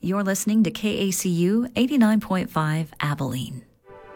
You're listening to KACU 89.5 Abilene.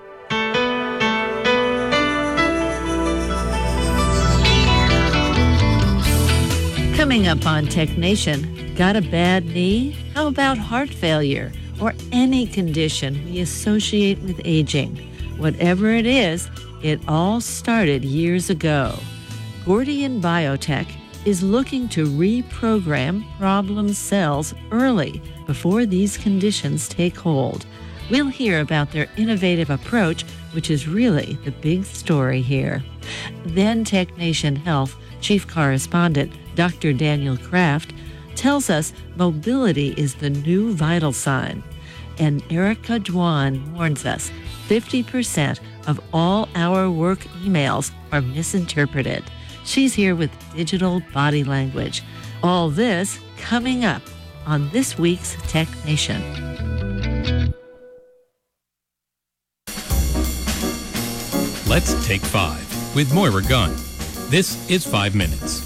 Coming up on Tech Nation, got a bad knee? How about heart failure or any condition we associate with aging? Whatever it is, it all started years ago. Gordian Biotech is looking to reprogram problem cells early before these conditions take hold. We'll hear about their innovative approach, which is really the big story here. Then Tech Nation Health Chief Correspondent Dr. Daniel Kraft tells us mobility is the new vital sign. And Erica Dwan warns us 50% of all our work emails are misinterpreted. She's here with digital body language. All this coming up on this week's Tech Nation. Let's Take 5 with Moira Gunn. This is 5 Minutes.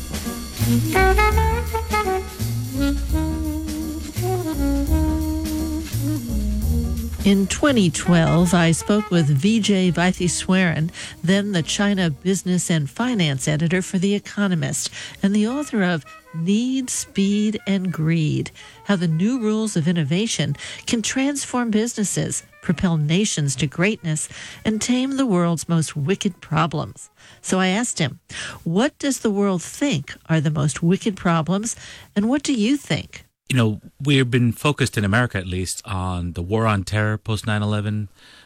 In 2012, I spoke with Vijay Vaitheswaran, then the China business and finance editor for The Economist, and the author of Need, Speed, and Greed, How the New Rules of Innovation Can Transform Businesses, Propel Nations to Greatness, and Tame the World's Most Wicked Problems. So I asked him, what does the world think are the most wicked problems, and what do you think? You know, we've been focused in America, at least, on the war on terror post 9/11,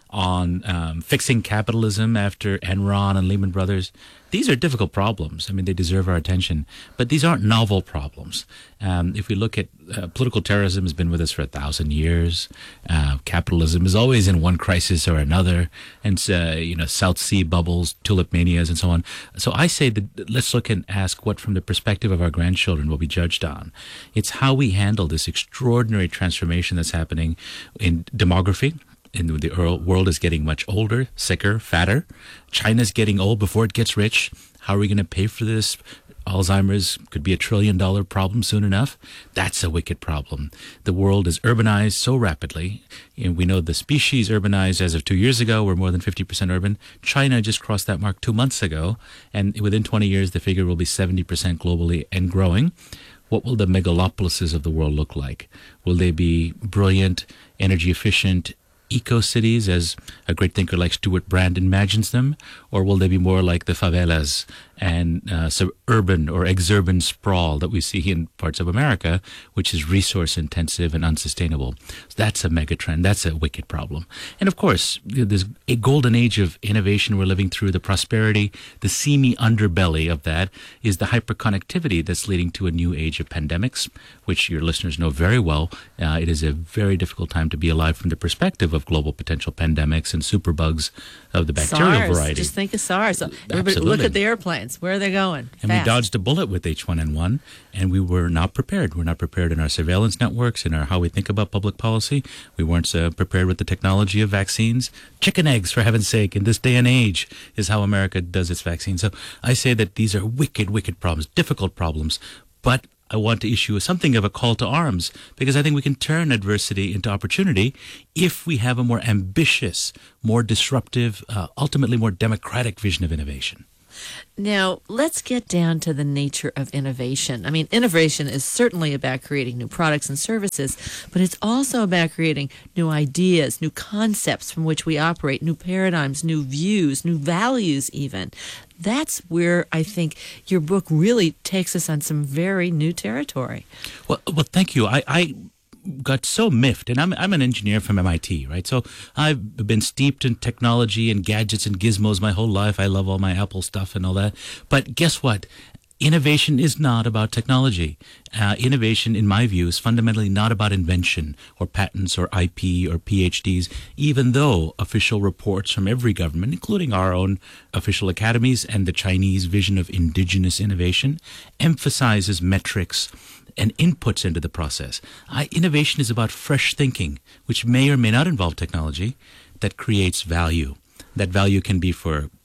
on fixing capitalism after Enron and Lehman Brothers. These are difficult problems. I mean, they deserve our attention, but these aren't novel problems. If we look at political terrorism has been with us for 1,000 years. Capitalism is always in one crisis or another, and South Sea bubbles, tulip manias, and so on. So I say that let's look and ask what, from the perspective of our grandchildren, will be judged on. It's how we handle this extraordinary transformation that's happening in demography. The world is getting much older, sicker, fatter. China's getting old before it gets rich. How are we going to pay for this? Alzheimer's could be $1 trillion problem soon enough. That's a wicked problem. The world is urbanized so rapidly. And we know the species urbanized as of 2 years ago. We're more than 50% urban. China just crossed that mark 2 months ago. And within 20 years, the figure will be 70% globally and growing. What will the megalopolises of the world look like? Will they be brilliant, energy efficient, eco-cities, as a great thinker like Stuart Brand imagines them, or will they be more like the favelas and suburban or exurban sprawl that we see in parts of America, which is resource-intensive and unsustainable? So that's a megatrend. That's a wicked problem. And of course, there's a golden age of innovation we're living through, the prosperity, the seamy underbelly of that is the hyperconnectivity that's leading to a new age of pandemics, which your listeners know very well. It is a very difficult time to be alive from the perspective of global potential pandemics and superbugs of the bacterial SARS. variety. Just think of SARS. Everybody, Absolutely. look at the airplanes. Where are they going? And Fast. we dodged a bullet with H1N1, and we were not prepared. We're not prepared in our surveillance networks, in our how we think about public policy. We weren't prepared with the technology of vaccines. Chicken eggs, for heaven's sake, in this day and age, is how America does its vaccine. So I say that these are wicked, wicked problems, difficult problems, but I want to issue something of a call to arms, because I think we can turn adversity into opportunity if we have a more ambitious, more disruptive, ultimately more democratic vision of innovation. Now, let's get down to the nature of innovation. I mean, innovation is certainly about creating new products and services, but it's also about creating new ideas, new concepts from which we operate, new paradigms, new views, new values even. That's where I think your book really takes us on some very new territory. Well, thank you. I got so miffed, and I'm an engineer from MIT, right? So I've been steeped in technology and gadgets and gizmos my whole life. I love all my Apple stuff and all that. But guess what? Innovation is not about technology. Innovation, in my view, is fundamentally not about invention or patents or IP or PhDs, even though official reports from every government, including our own official academies and the Chinese vision of indigenous innovation, emphasizes metrics and inputs into the process. Innovation is about fresh thinking, which may or may not involve technology, that creates value. That value can be for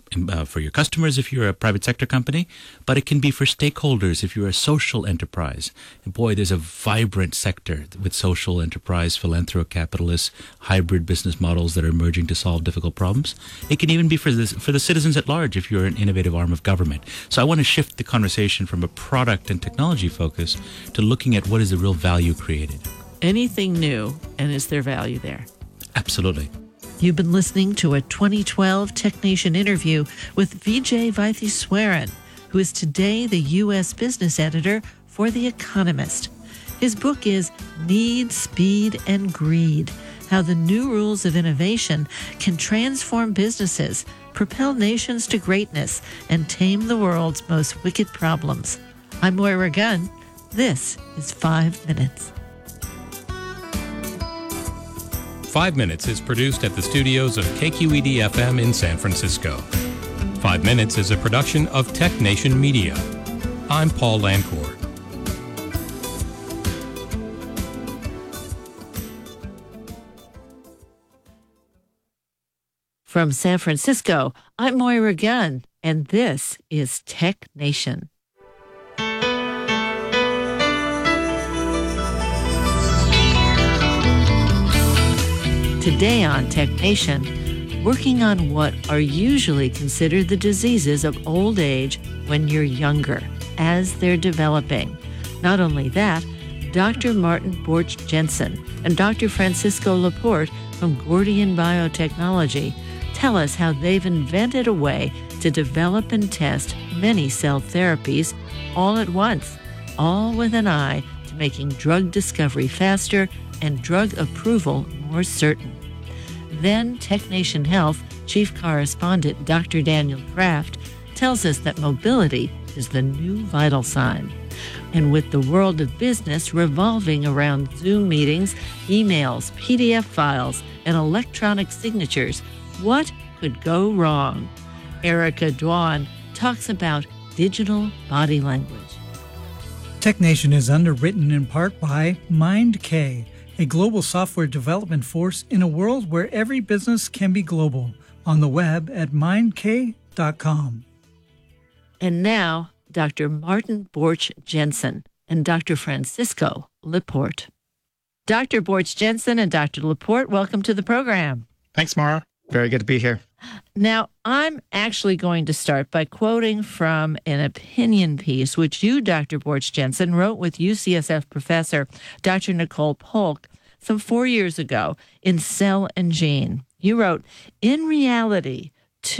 for your customers if you're a private sector company, but it can be for stakeholders if you're a social enterprise. And boy, there's a vibrant sector with social enterprise, philanthrocapitalists, hybrid business models that are emerging to solve difficult problems. It can even be for the citizens at large if you're an innovative arm of government. So I want to shift the conversation from a product and technology focus to looking at what is the real value created. Anything new, and is there value there? Absolutely. You've been listening to a 2012 TechNation interview with Vijay Vaitheswaran, who is today the U.S. business editor for The Economist. His book is Need, Speed, and Greed: How the New Rules of Innovation Can Transform Businesses, Propel Nations to Greatness, and Tame the World's Most Wicked Problems. I'm Moira Gunn. This is 5 Minutes. 5 Minutes is produced at the studios of KQED-FM in San Francisco. 5 Minutes is a production of TechNation Media. I'm Paul Lancourt. From San Francisco, I'm Moira Gunn, and this is TechNation. Today on TechNation, working on what are usually considered the diseases of old age when you're younger, as they're developing. Not only that, Dr. Martin Borch Jensen and Dr. Francisco Laporte from Gordian Biotechnology tell us how they've invented a way to develop and test many cell therapies all at once, all with an eye to making drug discovery faster and drug approval more certain. Then TechNation Health Chief Correspondent Dr. Daniel Kraft tells us that mobility is the new vital sign. And with the world of business revolving around Zoom meetings, emails, PDF files, and electronic signatures, what could go wrong? Erica Dwan talks about digital body language. TechNation is underwritten in part by MindK, a global software development force in a world where every business can be global. On the web at mindk.com. And now, Dr. Martin Borch Jensen and Dr. Francisco Laporte. Dr. Borch Jensen and Dr. Laporte, welcome to the program. Thanks, Mara. Very good to be here. Now, I'm actually going to start by quoting from an opinion piece which you, Dr. Borch Jensen, wrote with UCSF professor Dr. Nicole Polk some 4 years ago in Cell and Gene. You wrote, in reality,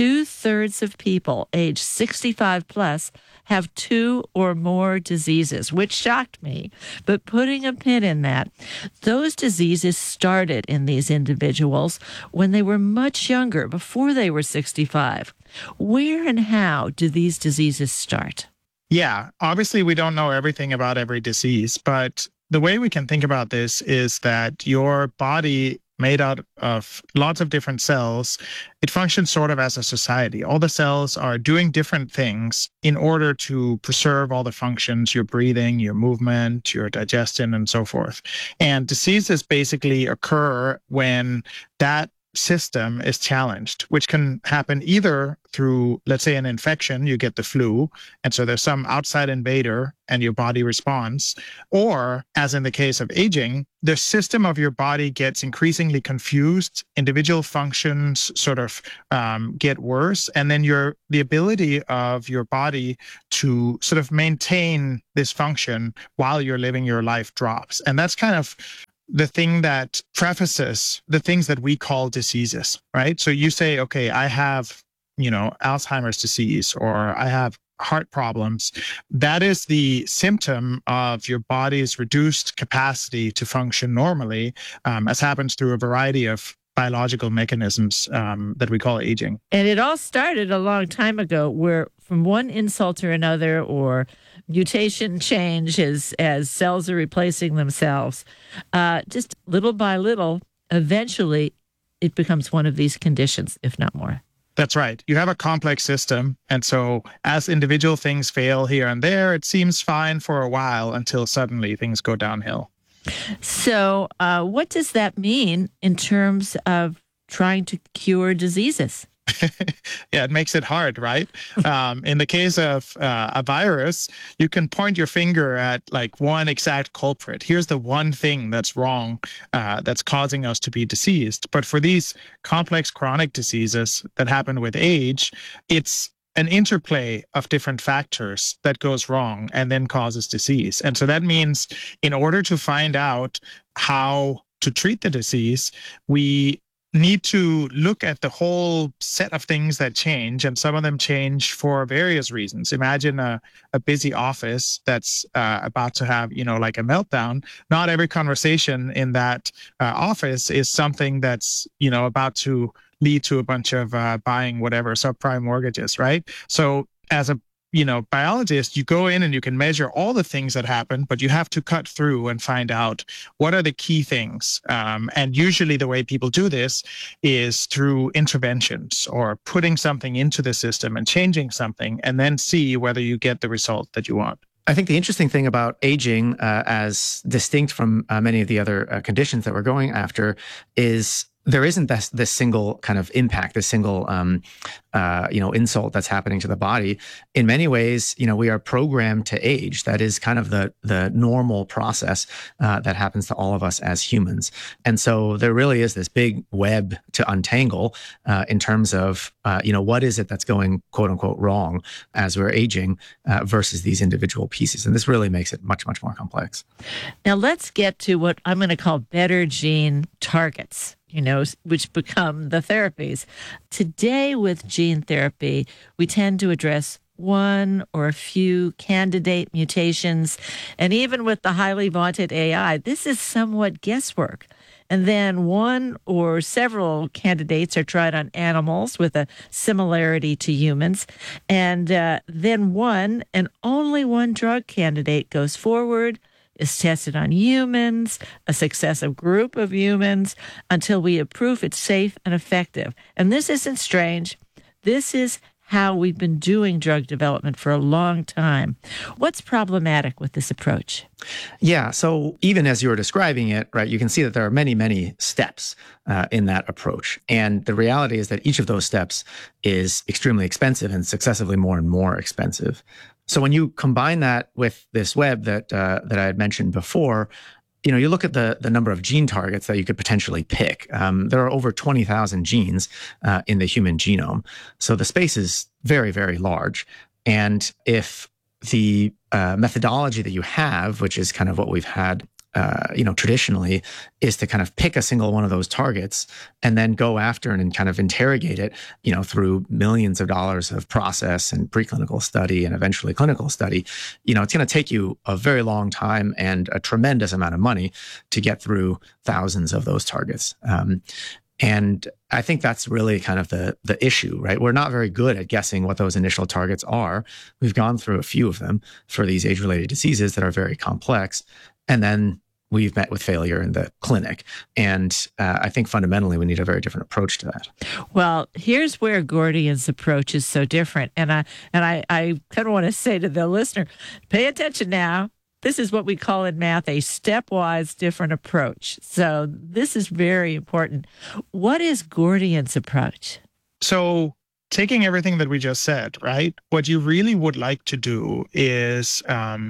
2/3 of people age 65 plus have 2 or more diseases, which shocked me. But putting a pin in that, those diseases started in these individuals when they were much younger, before they were 65. Where and how do these diseases start? Yeah, obviously we don't know everything about every disease, but the way we can think about this is that your body, made out of lots of different cells, it functions sort of as a society. All the cells are doing different things in order to preserve all the functions, your breathing, your movement, your digestion, and so forth. And diseases basically occur when that system is challenged, which can happen either through, let's say, an infection, you get the flu, and so there's some outside invader and your body responds, or as in the case of aging, the system of your body gets increasingly confused, individual functions sort of get worse, and then the ability of your body to sort of maintain this function while you're living your life drops. And that's kind of the thing that prefaces the things that we call diseases, right? So you say, okay, I have, Alzheimer's disease, or I have heart problems. That is the symptom of your body's reduced capacity to function normally, as happens through a variety of biological mechanisms that we call aging. And it all started a long time ago, where from one insult to another, or mutation change as cells are replacing themselves, just little by little, eventually it becomes one of these conditions, if not more. That's right. You have a complex system. And so as individual things fail here and there, it seems fine for a while until suddenly things go downhill. So what does that mean in terms of trying to cure diseases? Yeah, it makes it hard, right? In the case of a virus, you can point your finger at like one exact culprit. Here's the one thing that's wrong, that's causing us to be diseased. But for these complex chronic diseases that happen with age, it's an interplay of different factors that goes wrong and then causes disease. And so that means in order to find out how to treat the disease, we need to look at the whole set of things that change, and some of them change for various reasons. Imagine a busy office that's about to have, like a meltdown. Not every conversation in that office is something that's, about to lead to a bunch of buying whatever subprime mortgages, right? So as a biologist, you go in and you can measure all the things that happen, but you have to cut through and find out what are the key things. And usually the way people do this is through interventions or putting something into the system and changing something, and then see whether you get the result that you want. I think the interesting thing about aging, as distinct from many of the other conditions that we're going after, is there isn't this single kind of impact, this single, insult that's happening to the body. In many ways, we are programmed to age. That is kind of the normal process that happens to all of us as humans. And so there really is this big web to untangle in terms of, what is it that's going, quote unquote, wrong as we're aging versus these individual pieces. And this really makes it much, much more complex. Now let's get to what I'm going to call better gene targets, which become the therapies. Today with gene therapy, we tend to address one or a few candidate mutations. And even with the highly vaunted AI, this is somewhat guesswork. And then one or several candidates are tried on animals with a similarity to humans. And then one and only one drug candidate goes forward, is tested on humans, a successive group of humans, until we have proof it's safe and effective. And this isn't strange. This is how we've been doing drug development for a long time. What's problematic with this approach? Yeah, so even as you were describing it, right, you can see that there are many, many steps in that approach. And the reality is that each of those steps is extremely expensive and successively more and more expensive. So when you combine that with this web that I had mentioned before, you look at the number of gene targets that you could potentially pick. There are over 20,000 genes in the human genome. So the space is very, very large. And if the methodology that you have, which is kind of what we've had traditionally, is to kind of pick a single one of those targets and then go after and kind of interrogate it, through millions of dollars of process and preclinical study and eventually clinical study, it's going to take you a very long time and a tremendous amount of money to get through thousands of those targets. And I think that's really kind of the issue, right? We're not very good at guessing what those initial targets are. We've gone through a few of them for these age-related diseases that are very complex. And then we've met with failure in the clinic. And I think fundamentally we need a very different approach to that. Well, here's where Gordian's approach is so different. And I kind of want to say to the listener, pay attention now. This is what we call in math a stepwise different approach. So this is very important. What is Gordian's approach? So taking everything that we just said, right, what you really would like to do is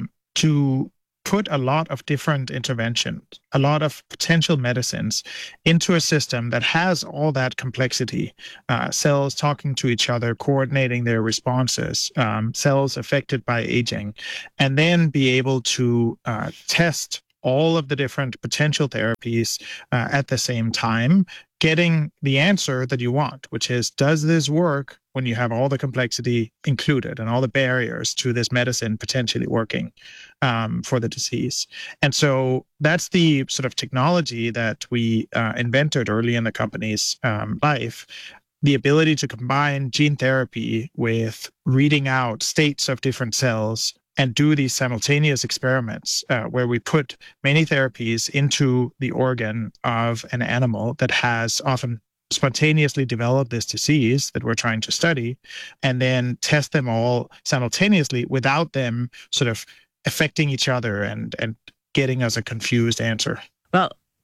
to put a lot of different interventions, a lot of potential medicines into a system that has all that complexity, cells talking to each other, coordinating their responses, cells affected by aging, and then be able to test all of the different potential therapies at the same time, getting the answer that you want, which is, does this work when you have all the complexity included and all the barriers to this medicine potentially working for the disease? And so that's the sort of technology that we invented early in the company's life. The ability to combine gene therapy with reading out states of different cells and do these simultaneous experiments where we put many therapies into the organ of an animal that has often spontaneously developed this disease that we're trying to study, and then test them all simultaneously without them sort of affecting each other and getting us a confused answer. Well,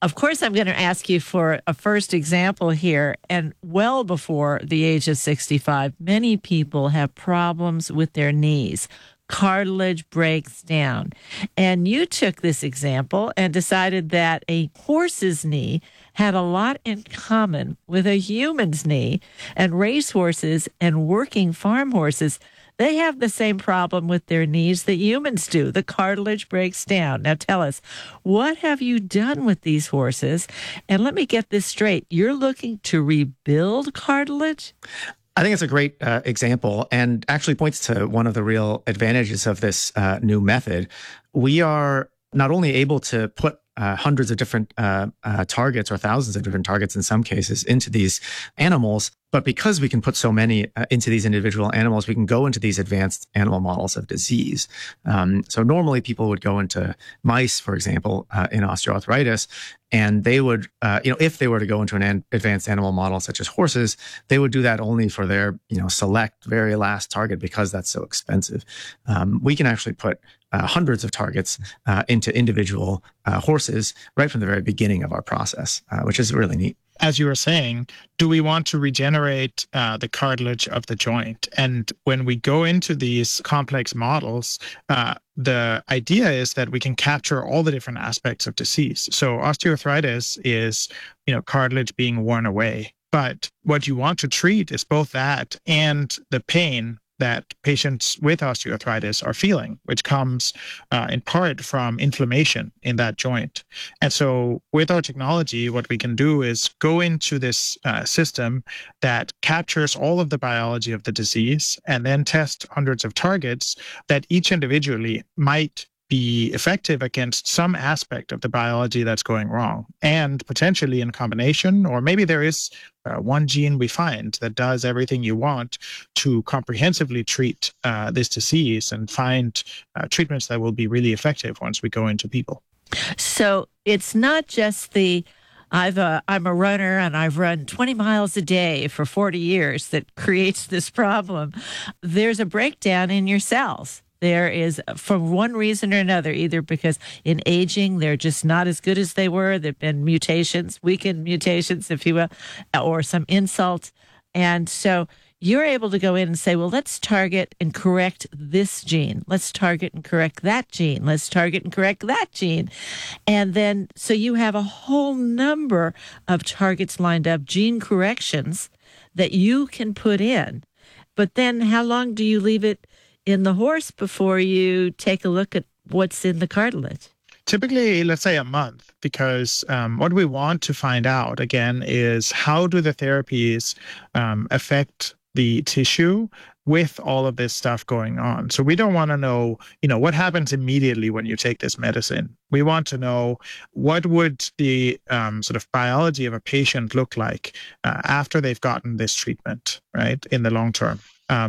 Of course, I'm going to ask you for a first example here. And well before the age of 65, many people have problems with their knees. Cartilage breaks down. And you took this example and decided that a horse's knee had a lot in common with a human's knee, and racehorses and working farm horses, they have the same problem with their knees that humans do. The cartilage breaks down. Now tell us, what have you done with these horses? And let me get this straight. You're looking to rebuild cartilage? I think it's a great example and actually points to one of the real advantages of this new method. We are not only able to put hundreds of different targets or thousands of different targets in some cases into these animals, but because we can put so many into these individual animals, we can go into these advanced animal models of disease. So normally people would go into mice, for example, in osteoarthritis, and they would, if they were to go into an advanced animal model such as horses, they would do that only for their, select very last target because that's so expensive. We can actually put hundreds of targets into individual horses right from the very beginning of our process, which is really neat. As you were saying, do we want to regenerate the cartilage of the joint? And when we go into these complex models, the idea is that we can capture all the different aspects of disease. So osteoarthritis is, cartilage being worn away. But what you want to treat is both that and the pain that patients with osteoarthritis are feeling, which comes in part from inflammation in that joint. And so with our technology, what we can do is go into this system that captures all of the biology of the disease and then test hundreds of targets that each individually might be effective against some aspect of the biology that's going wrong, and potentially in combination, or maybe there is one gene we find that does everything you want to comprehensively treat this disease and find treatments that will be really effective once we go into people. So it's not just I'm a runner and I've run 20 miles a day for 40 years that creates this problem. There's a breakdown in your cells. There is, for one reason or another, either because in aging, they're just not as good as they were. There have been mutations, weakened mutations, if you will, or some insult. And so you're able to go in and say, well, let's target and correct this gene. Let's target and correct that gene. Let's target and correct that gene. And then, so you have a whole number of targets lined up, gene corrections that you can put in. But then how long do you leave it in the horse before you take a look at what's in the cartilage? Typically, let's say a month, because what we want to find out, again, is how do the therapies affect the tissue with all of this stuff going on. So we don't want to know, what happens immediately when you take this medicine. We want to know what would the sort of biology of a patient look like after they've gotten this treatment, right, in the long term.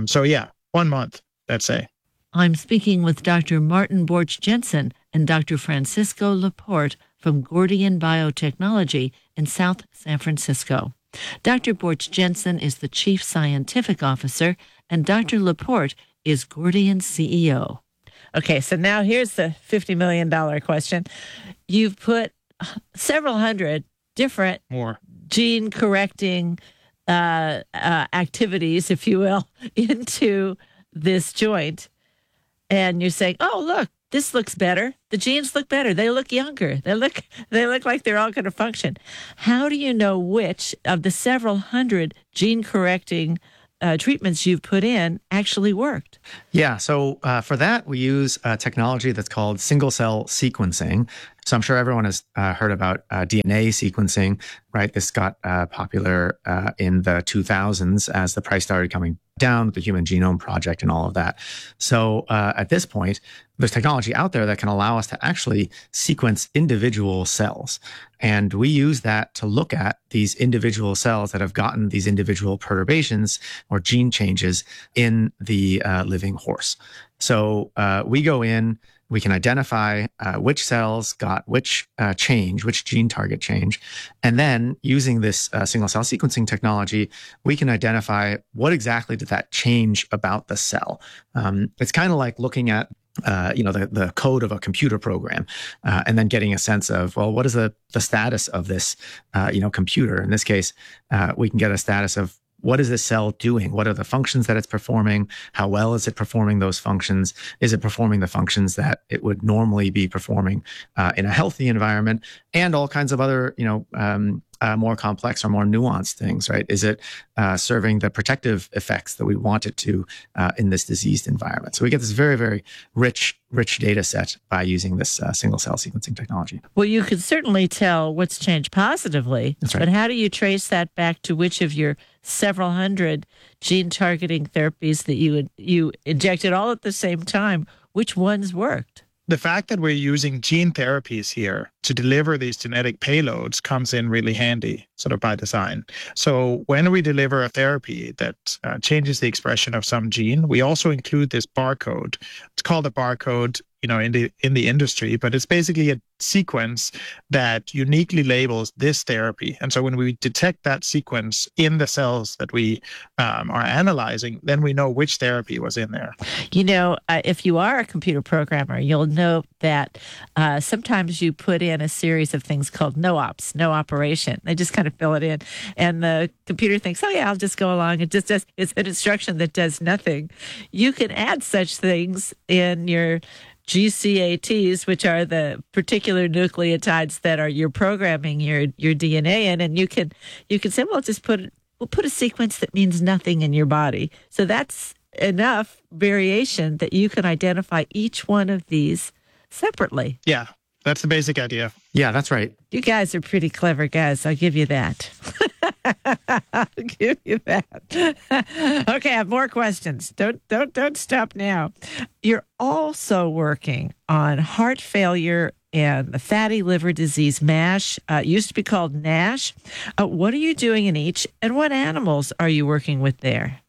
1 month. Let's say. I'm speaking with Dr. Martin Borch-Jensen and Dr. Francisco Laporte from Gordian Biotechnology in South San Francisco. Dr. Borch-Jensen is the Chief Scientific Officer, and Dr. Laporte is Gordian's CEO. Okay, so now here's the $50 million question. You've put several hundred different gene-correcting activities, if you will, into this joint, and you're saying, oh, look, this looks better. The genes look better. They look younger. They look like they're all going to function. How do you know which of the several hundred gene correcting treatments you've put in actually worked? Yeah, so for that, we use a technology that's called single-cell sequencing. So I'm sure everyone has heard about DNA sequencing, right? This got popular in the 2000s as the price started coming down with the Human Genome Project and all of that. So at this point, there's technology out there that can allow us to actually sequence individual cells. And we use that to look at these individual cells that have gotten these individual perturbations or gene changes in the living horse. So we go in, we can identify which cells got which change, which gene target change. And then using this single cell sequencing technology, we can identify what exactly did that change about the cell. It's kind of like looking at the code of a computer program, and then getting a sense of, well, what is the status of this, computer? In this case, we can get a status of what is this cell doing? What are the functions that it's performing? How well is it performing those functions? Is it performing the functions that it would normally be performing in a healthy environment? And all kinds of other, more complex or more nuanced things, right? Is it serving the protective effects that we want it to in this diseased environment? So we get this very, very rich data set by using this single cell sequencing technology. Well, you could certainly tell what's changed positively. That's right. But how do you trace that back to which of your several hundred gene targeting therapies that you injected all at the same time, which ones worked? The fact that we're using gene therapies here to deliver these genetic payloads comes in really handy, sort of by design. So when we deliver a therapy that changes the expression of some gene, we also include this barcode. It's called a barcode, in the industry, but it's basically a sequence that uniquely labels this therapy. And so when we detect that sequence in the cells that we are analyzing, then we know which therapy was in there. If you are a computer programmer, you'll know that sometimes you put in a series of things called no ops, no operation. They just kind of fill it in. And the computer thinks, oh, yeah, I'll just go along. It just does. It's an instruction that does nothing. You can add such things in your GCATs, which are the particular nucleotides that you're programming your DNA in, and you can say, well, we'll put a sequence that means nothing in your body. So that's enough variation that you can identify each one of these separately. Yeah, that's the basic idea. Yeah, that's right. You guys are pretty clever guys. I'll give you that. I'll give you that. Okay, I have more questions. Don't stop now. You're also working on heart failure and the fatty liver disease, MASH. It used to be called NASH. What are you doing in each, and what animals are you working with there?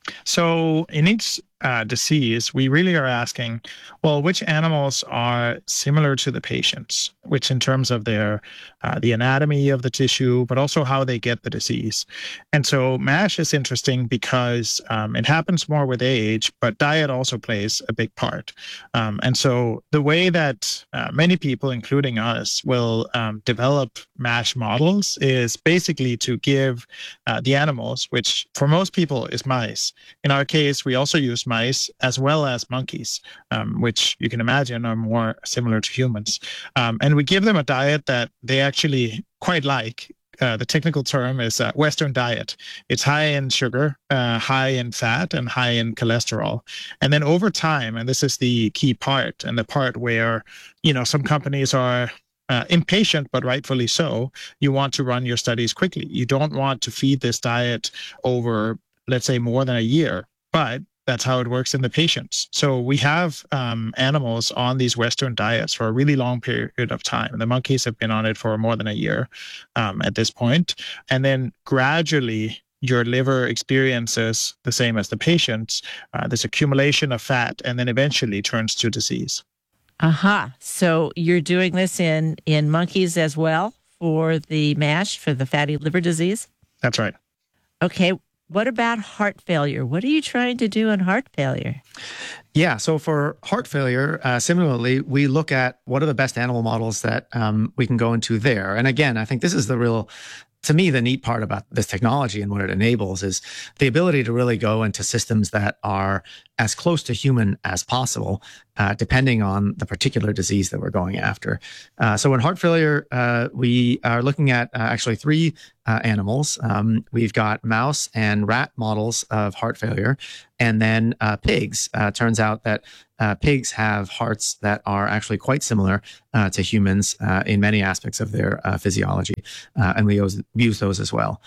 So in each disease, we really are asking, well, which animals are similar to the patients, which in terms of their the anatomy of the tissue, but also how they get the disease. And so MASH is interesting because it happens more with age, but diet also plays a big part. And so the way that many people, including us, will develop MASH models is basically to give the animals, which for most people is mice. In our case, we also use mice as well as monkeys, which you can imagine are more similar to humans. And we give them a diet that they actually quite like. The technical term is Western diet. It's high in sugar, high in fat, and high in cholesterol. And then over time, and this is the key part, and the part where, some companies are impatient, but rightfully so, you want to run your studies quickly. You don't want to feed this diet over, let's say, more than a year. But that's how it works in the patients. So we have animals on these Western diets for a really long period of time. The monkeys have been on it for more than a year at this point. And then gradually, your liver experiences the same as the patients, this accumulation of fat, and then eventually turns to disease. Aha. So you're doing this in monkeys as well for the MASH, for the fatty liver disease? That's right. Okay. What about heart failure? What are you trying to do in heart failure? Yeah, so for heart failure, similarly, we look at what are the best animal models that we can go into there. And again, I think this is to me, the neat part about this technology and what it enables is the ability to really go into systems that are as close to human as possible, depending on the particular disease that we're going after. So in heart failure, we are looking at actually three animals. We've got mouse and rat models of heart failure, and then pigs. Turns out that pigs have hearts that are actually quite similar to humans in many aspects of their physiology, and we use those as well.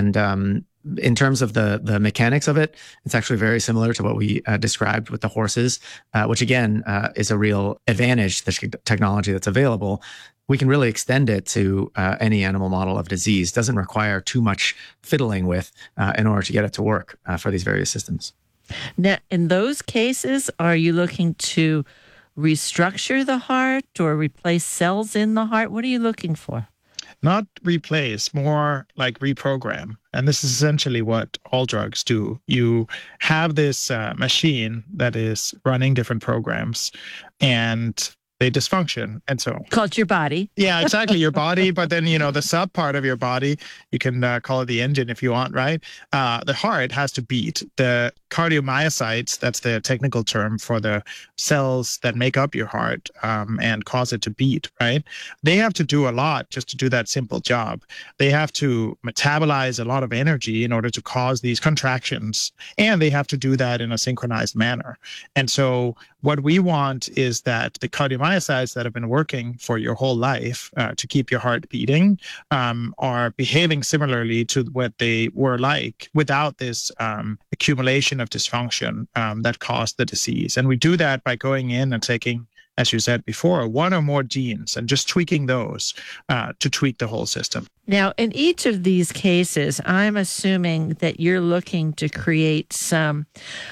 And in terms of the mechanics of it, it's actually very similar to what we described with the horses, which again is a real advantage, the technology that's available. We can really extend it to any animal model of disease. Doesn't require too much fiddling with in order to get it to work for these various systems. Now, in those cases, are you looking to restructure the heart or replace cells in the heart? What are you looking for? not replace, more like reprogram. And this is essentially what all drugs do. You have this machine that is running different programs, and they dysfunction. And so Called your body. yeah, exactly. Your body, but then, the sub part of your body, you can call it the engine if you want, right? The heart has to beat. The cardiomyocytes, that's the technical term for the cells that make up your heart and cause it to beat, right? They have to do a lot just to do that simple job. They have to metabolize a lot of energy in order to cause these contractions, and they have to do that in a synchronized manner. And so what we want is that the cardiomyocytes that have been working for your whole life to keep your heart beating are behaving similarly to what they were like without this accumulation of dysfunction that caused the disease. And we do that by going in and taking, as you said before, one or more genes and just tweaking those to tweak the whole system. Now, in each of these cases, I'm assuming that you're looking to create some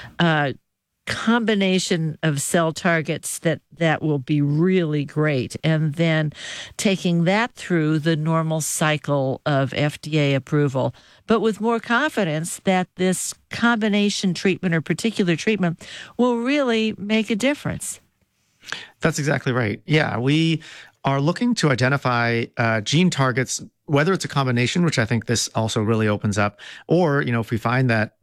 combination of cell targets that will be really great, and then taking that through the normal cycle of FDA approval, but with more confidence that this combination treatment or particular treatment will really make a difference. That's exactly right. Yeah, we are looking to identify gene targets, whether it's a combination, which I think this also really opens up, or if we find that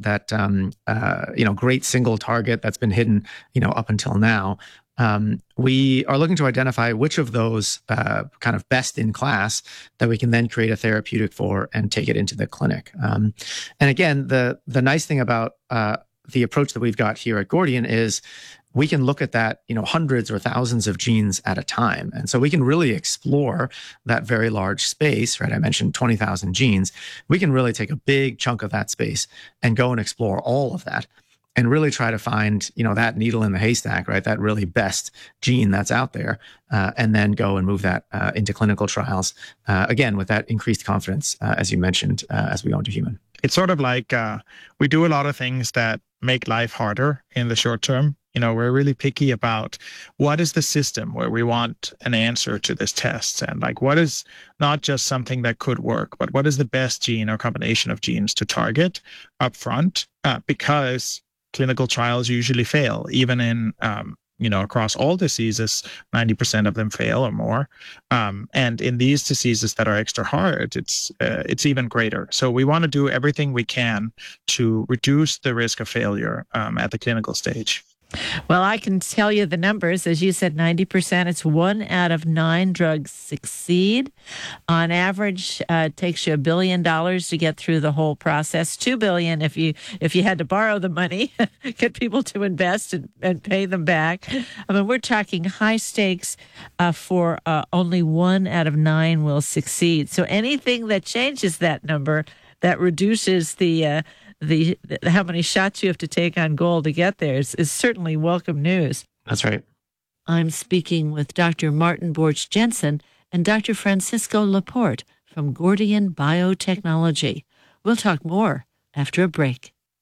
great single target that's been hidden up until now, we are looking to identify which of those kind of best in class that we can then create a therapeutic for and take it into the clinic. And again, the nice thing about the approach that we've got here at Gordian is we can look at that, hundreds or thousands of genes at a time. And so we can really explore that very large space, right? I mentioned 20,000 genes. We can really take a big chunk of that space and go and explore all of that and really try to find, that needle in the haystack, right? That really best gene that's out there, and then go and move that into clinical trials, again, with that increased confidence, as you mentioned, as we go into human. It's sort of like we do a lot of things that make life harder in the short term. We're really picky about what is the system where we want an answer to this test, and like what is not just something that could work, but what is the best gene or combination of genes to target up front, because clinical trials usually fail, even in across all diseases, 90% of them fail or more. And in these diseases that are extra hard, it's even greater. So we want to do everything we can to reduce the risk of failure at the clinical stage. Well, I can tell you the numbers. As you said, 90%. It's 1 out of 9 drugs succeed. On average, it takes you $1 billion to get through the whole process. $2 billion if you had to borrow the money, get people to invest and pay them back. I mean, we're talking high stakes for only 1 out of 9 will succeed. So anything that changes that number, that reduces the how many shots you have to take on goal to get there is certainly welcome news. That's right. I'm speaking with Dr. Martin Borch Jensen and Dr. Francisco Laporte from Gordian Biotechnology. We'll talk more after a break.